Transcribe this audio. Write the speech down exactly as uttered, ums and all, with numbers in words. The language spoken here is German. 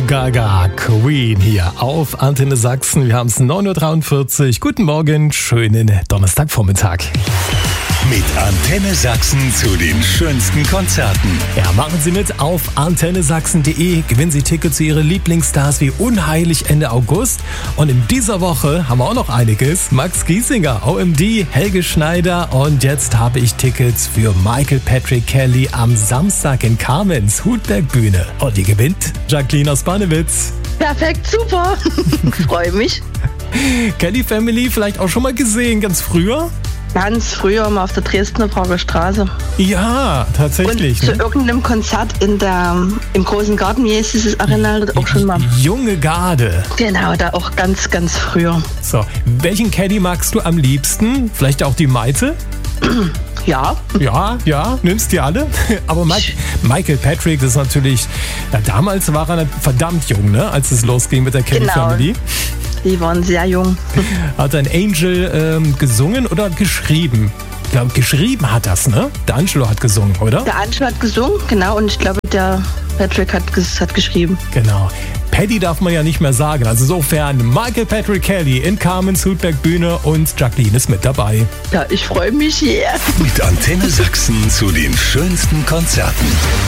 Gaga, Queen hier auf Antenne Sachsen. Wir haben es neun Uhr dreiundvierzig. Guten Morgen, schönen Donnerstagvormittag. Mit Antenne Sachsen zu den schönsten Konzerten. Ja, machen Sie mit auf antenne sachsen punkt de. Gewinnen Sie Tickets zu Ihren Lieblingsstars wie Unheilig Ende August. Und in dieser Woche haben wir auch noch einiges. Max Giesinger, O M D, Helge Schneider. Und jetzt habe ich Tickets für Michael Patrick Kelly am Samstag in Kamenz, Hutbergbühne. Und die gewinnt Jacqueline aus Bannewitz. Perfekt, super. Freue mich. Kelly Family vielleicht auch schon mal gesehen, ganz früher? Ganz früher mal auf der Dresdner Prager Straße. Ja, tatsächlich. Und ne? zu irgendeinem Konzert in der, im Großen Garten, wie ist dieses Arenal, auch schon mal. Junge Garde. Genau, da auch ganz, ganz früher. So, welchen Caddy magst du am liebsten? Vielleicht auch die Maite? Ja. Ja, ja, nimmst die alle. Aber Mike, Michael Patrick, das ist natürlich, na, damals war er verdammt jung, ne, als es losging mit der Kelly Genau. Family. Die waren sehr jung. Hat ein Angel ähm, gesungen oder geschrieben? Ich glaube, geschrieben hat das, ne? Der Angelo hat gesungen, oder? Der Angelo hat gesungen, genau, und ich glaube, der Patrick hat, ges- hat geschrieben. Genau. Paddy darf man ja nicht mehr sagen. Also insofern Michael Patrick Kelly in Kamenz, Hutbergbühne und Jacqueline ist mit dabei. Ja, ich freue mich hier. Mit Antenne Sachsen zu den schönsten Konzerten.